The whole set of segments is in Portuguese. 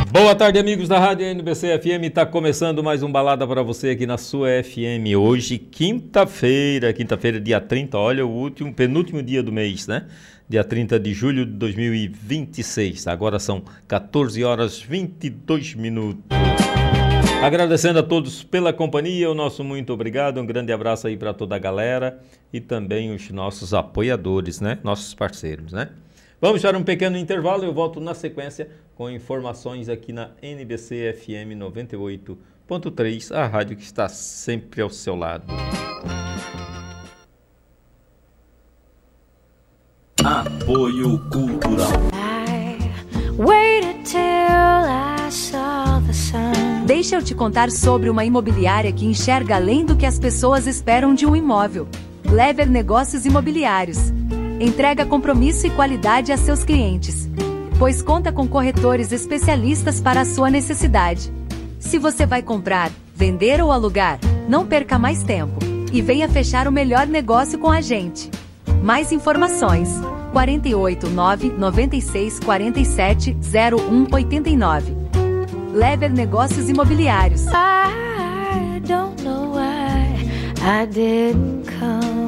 Boa tarde, amigos da Rádio NBC FM. Está começando mais um Balada para você aqui na sua FM. Hoje, quinta-feira, dia 30. Olha, penúltimo dia do mês, né? Dia 30 de julho de 2026. Agora são 14 horas 22 minutos. Agradecendo a todos pela companhia, o nosso muito obrigado. Um grande abraço aí para toda a galera e também os nossos apoiadores, né? Nossos parceiros, né? Vamos para um pequeno intervalo e eu volto na sequência com informações aqui na NBC FM 98.3, a rádio que está sempre ao seu lado. Apoio Cultural. Deixa eu te contar sobre uma imobiliária que enxerga além do que as pessoas esperam de um imóvel. Kleber Negócios Imobiliários. Entrega compromisso e qualidade a seus clientes, pois conta com corretores especialistas para a sua necessidade. Se você vai comprar, vender ou alugar, não perca mais tempo e venha fechar o melhor negócio com a gente. Mais informações: 489-9647-0189. Lever Negócios Imobiliários. I don't know why I didn't come.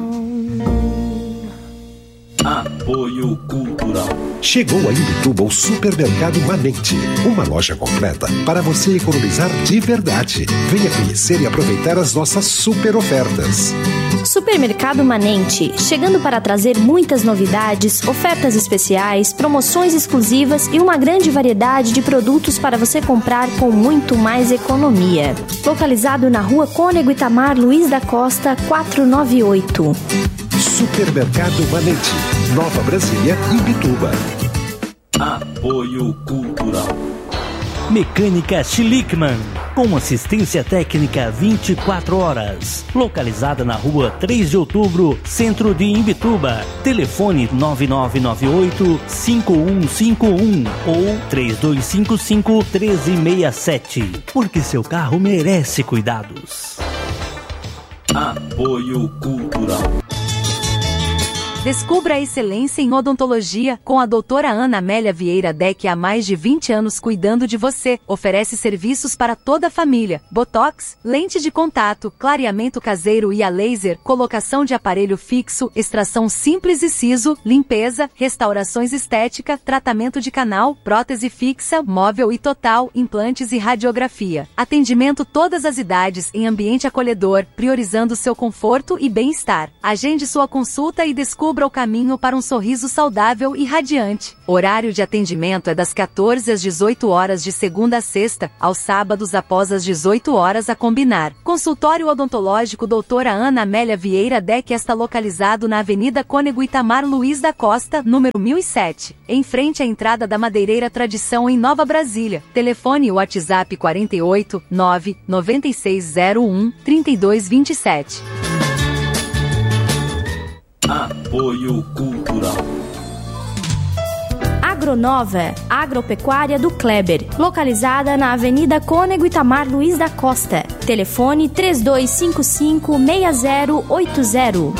Apoio Cultural. Chegou a Imbituba o Supermercado Manente, uma loja completa para você economizar de verdade. Venha conhecer e aproveitar as nossas super ofertas. Supermercado Manente, chegando para trazer muitas novidades, ofertas especiais, promoções exclusivas e uma grande variedade de produtos para você comprar com muito mais economia. Localizado na Rua Cônego Itamar Luiz da Costa, 498. Supermercado Manente, Nova Brasília, Imbituba. Apoio Cultural. Mecânica Schlickman, com assistência técnica 24 horas. Localizada na Rua 3 de Outubro, centro de Imbituba. Telefone 9998-5151 ou 3255-1367. Porque seu carro merece cuidados. Apoio Cultural. Descubra a excelência em odontologia com a doutora Ana Amélia Vieira Deck, há mais de 20 anos cuidando de você. Oferece serviços para toda a família: botox, lente de contato, clareamento caseiro e a laser, colocação de aparelho fixo, extração simples e siso, limpeza, restaurações estética, tratamento de canal, prótese fixa, móvel e total, implantes e radiografia. Atendimento todas as idades em ambiente acolhedor, priorizando seu conforto e bem-estar. Agende sua consulta e descubra o caminho para um sorriso saudável e radiante. Horário de atendimento é das 14 às 18 horas de segunda a sexta, aos sábados após as 18 horas a combinar. Consultório odontológico doutora Ana Amélia Vieira Deck está localizado na Avenida Cônego Itamar Luiz da Costa, número 1007, em frente à entrada da Madeireira Tradição em Nova Brasília. Telefone WhatsApp 48 99601 3227. Apoio Cultural. Agronova, agropecuária do Kleber, localizada na Avenida Cônego Itamar Luiz da Costa. Telefone 3255-6080.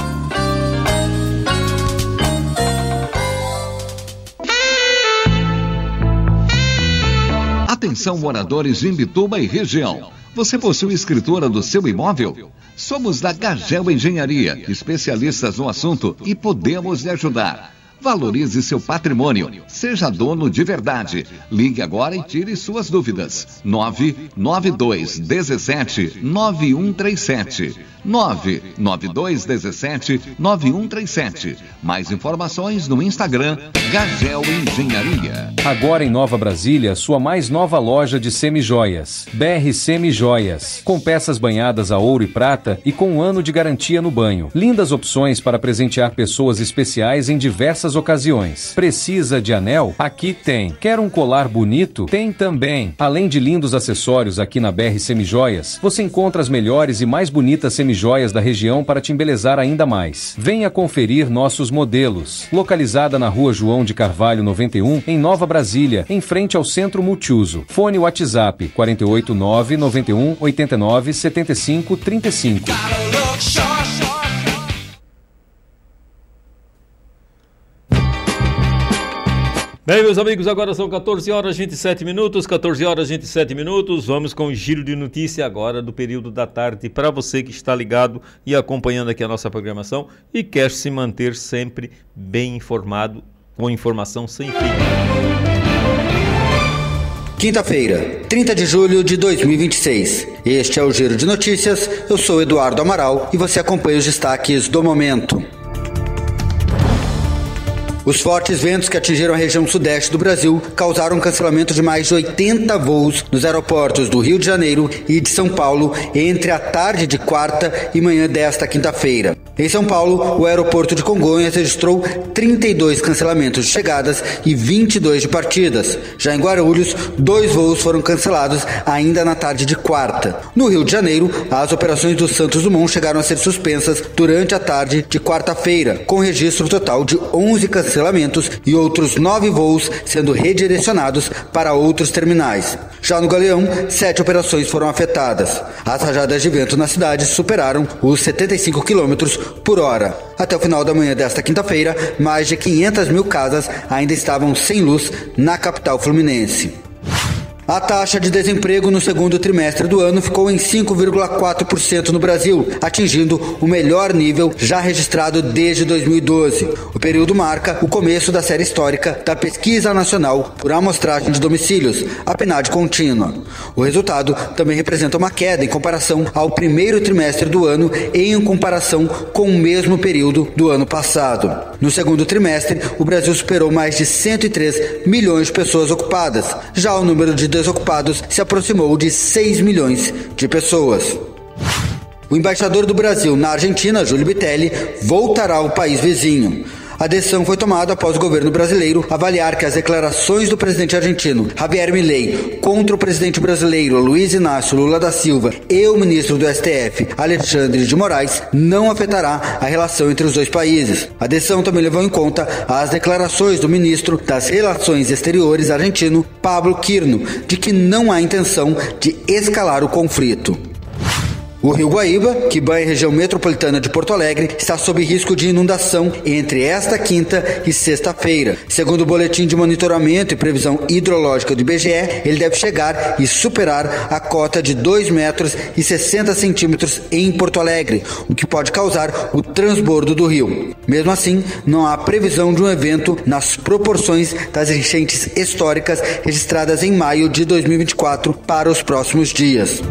Atenção, moradores de Imbituba e região. Você possui escritura do seu imóvel? Somos da Gagel Engenharia, especialistas no assunto e podemos lhe ajudar. Valorize seu patrimônio. Seja dono de verdade. Ligue agora e tire suas dúvidas. 99217-9137. 99217-9137. Mais informações no Instagram Gagel Engenharia. Agora em Nova Brasília, sua mais nova loja de semijoias, BR Semijoias, com peças banhadas a ouro e prata e com 1 ano de garantia no banho. Lindas opções para presentear pessoas especiais em diversas ocasiões. Precisa de anel? Aqui tem. Quer um colar bonito? Tem também. Além de lindos acessórios aqui na BR Semijoias, você encontra as melhores e mais bonitas semijoias da região para te embelezar ainda mais. Venha conferir nossos modelos. Localizada na Rua João de Carvalho 91, em Nova Brasília, em frente ao Centro Multiuso. Fone WhatsApp 489 91 89 75 35. Bem, meus amigos, agora são 14 horas e 27 minutos, 14 horas e 27 minutos. Vamos com o giro de notícia agora do período da tarde para você que está ligado e acompanhando aqui a nossa programação e quer se manter sempre bem informado, com informação sem fio. Quinta-feira, 30 de julho de 2026. Este é o Giro de Notícias. Eu sou Eduardo Amaral e você acompanha os destaques do momento. Os fortes ventos que atingiram a região sudeste do Brasil causaram cancelamento de mais de 80 voos nos aeroportos do Rio de Janeiro e de São Paulo entre a tarde de quarta e manhã desta quinta-feira. Em São Paulo, o aeroporto de Congonhas registrou 32 cancelamentos de chegadas e 22 de partidas. Já em Guarulhos, 2 voos foram cancelados ainda na tarde de quarta. No Rio de Janeiro, as operações do Santos Dumont chegaram a ser suspensas durante a tarde de quarta-feira, com registro total de 11 cancelamentos e outros 9 voos sendo redirecionados para outros terminais. Já no Galeão, 7 operações foram afetadas. As rajadas de vento na cidade superaram os 75 km por hora. Até o final da manhã desta quinta-feira, mais de 500 mil casas ainda estavam sem luz na capital fluminense. A taxa de desemprego no segundo trimestre do ano ficou em 5,4% no Brasil, atingindo o melhor nível já registrado desde 2012. O período marca o começo da série histórica da Pesquisa Nacional por Amostragem de Domicílios, a PNAD contínua. O resultado também representa uma queda em comparação ao primeiro trimestre do ano e em comparação com o mesmo período do ano passado. No segundo trimestre, o Brasil superou mais de 103 milhões de pessoas ocupadas. Já o número de desocupados se aproximou de 6 milhões de pessoas. O embaixador do Brasil na Argentina, Júlio Bitelli, voltará ao país vizinho. A decisão foi tomada após o governo brasileiro avaliar que as declarações do presidente argentino, Javier Milei, contra o presidente brasileiro, Luiz Inácio Lula da Silva, e o ministro do STF, Alexandre de Moraes, não afetará a relação entre os dois países. A decisão também levou em conta as declarações do ministro das Relações Exteriores argentino, Pablo Quirno, de que não há intenção de escalar o conflito. O rio Guaíba, que banha a região metropolitana de Porto Alegre, está sob risco de inundação entre esta quinta e sexta-feira. Segundo o boletim de monitoramento e previsão hidrológica do IBGE, ele deve chegar e superar a cota de 2 metros e 60 centímetros em Porto Alegre, o que pode causar o transbordo do rio. Mesmo assim, não há previsão de um evento nas proporções das enchentes históricas registradas em maio de 2024 para os próximos dias.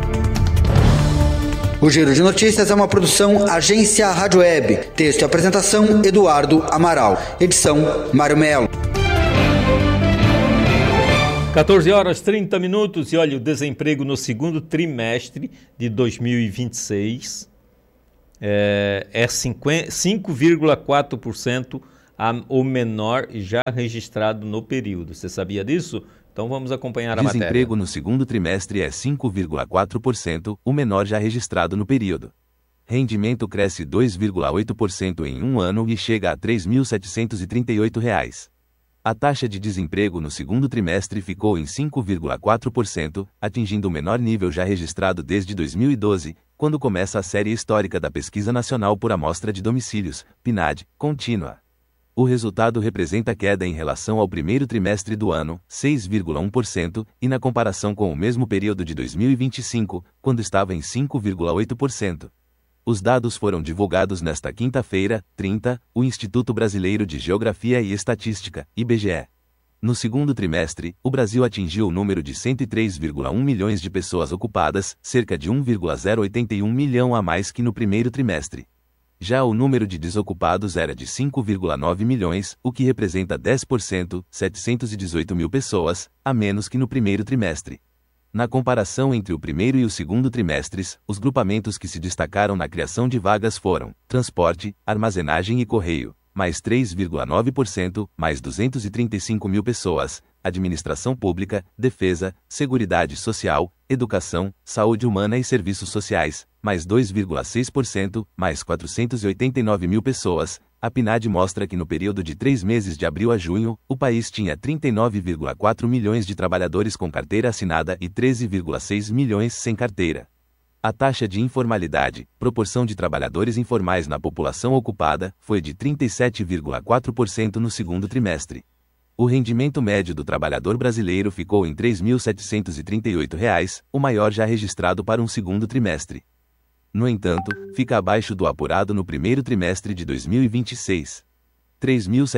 O Giro de Notícias é uma produção Agência Rádio Web. Texto e apresentação, Eduardo Amaral. Edição, Mário Melo. 14 horas 30 minutos e olha, o desemprego no segundo trimestre de 2026 é 5,4% o menor já registrado no período. Você sabia disso? Então vamos acompanhar a matéria. Desemprego no segundo trimestre é 5,4%, o menor já registrado no período. Rendimento cresce 2,8% em um ano e chega a R$ 3.738. A taxa de desemprego no segundo trimestre ficou em 5,4%, atingindo o menor nível já registrado desde 2012, quando começa a série histórica da Pesquisa Nacional por Amostra de Domicílios, PNAD, contínua. O resultado representa queda em relação ao primeiro trimestre do ano, 6,1%, e na comparação com o mesmo período de 2025, quando estava em 5,8%. Os dados foram divulgados nesta quinta-feira, 30, o Instituto Brasileiro de Geografia e Estatística, IBGE. No segundo trimestre, o Brasil atingiu o número de 103,1 milhões de pessoas ocupadas, cerca de 1,081 milhão a mais que no primeiro trimestre. Já o número de desocupados era de 5,9 milhões, o que representa 10%, 718 mil pessoas, a menos que no primeiro trimestre. Na comparação entre o primeiro e o segundo trimestres, os grupamentos que se destacaram na criação de vagas foram transporte, armazenagem e correio, mais 3,9%, mais 235 mil pessoas, administração pública, defesa, seguridade social, educação, saúde humana e serviços sociais, mais 2,6%, mais 489 mil pessoas. A PNAD mostra que no período de 3 meses de abril a junho, o país tinha 39,4 milhões de trabalhadores com carteira assinada e 13,6 milhões sem carteira. A taxa de informalidade, proporção de trabalhadores informais na população ocupada, foi de 37,4% no segundo trimestre. O rendimento médio do trabalhador brasileiro ficou em R$ 3.738, o maior já registrado para um segundo trimestre. No entanto, fica abaixo do apurado no primeiro trimestre de 2026. R$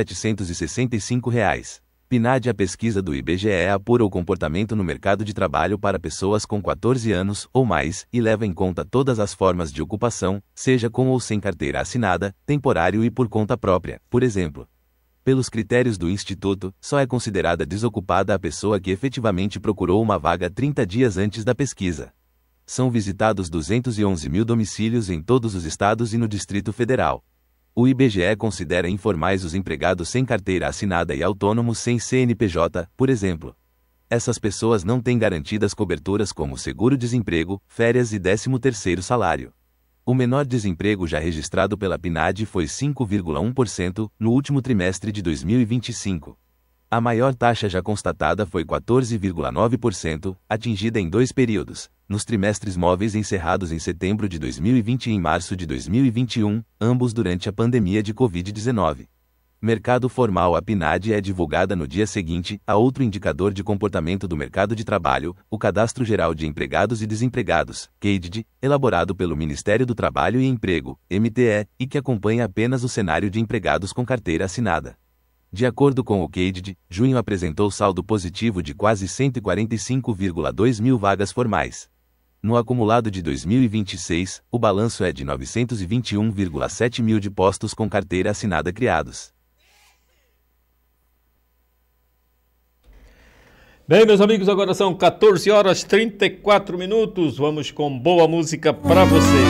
3.765. PNAD. A pesquisa do IBGE apura o comportamento no mercado de trabalho para pessoas com 14 anos ou mais e leva em conta todas as formas de ocupação, seja com ou sem carteira assinada, temporário e por conta própria, por exemplo. Pelos critérios do Instituto, só é considerada desocupada a pessoa que efetivamente procurou uma vaga 30 dias antes da pesquisa. São visitados 211 mil domicílios em todos os estados e no Distrito Federal. O IBGE considera informais os empregados sem carteira assinada e autônomos sem CNPJ, por exemplo. Essas pessoas não têm garantidas coberturas como seguro-desemprego, férias e 13º salário. O menor desemprego já registrado pela PNAD foi 5,1% no último trimestre de 2025. A maior taxa já constatada foi 14,9%, atingida em 2 períodos, nos trimestres móveis encerrados em setembro de 2020 e em março de 2021, ambos durante a pandemia de Covid-19. Mercado formal. A PNAD é divulgada no dia seguinte a outro indicador de comportamento do mercado de trabalho, o Cadastro Geral de Empregados e Desempregados, CAGED, elaborado pelo Ministério do Trabalho e Emprego, MTE, e que acompanha apenas o cenário de empregados com carteira assinada. De acordo com o CAGED, junho apresentou saldo positivo de quase 145,2 mil vagas formais. No acumulado de 2026, o balanço é de 921,7 mil de postos com carteira assinada criados. Bem, meus amigos, agora são 14 horas 34 minutos. Vamos com boa música para você.